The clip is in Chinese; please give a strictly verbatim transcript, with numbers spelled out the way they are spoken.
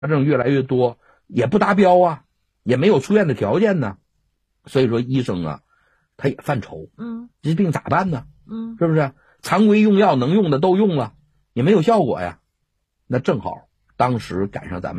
症越来越多，也不达标啊，也没有出院的条件呢。所以说医生啊，他也犯愁， 嗯， 这病咋办呢？ 嗯， 是不是？常规用药能用的都用了，也没有效果呀。那正好当时赶上咱们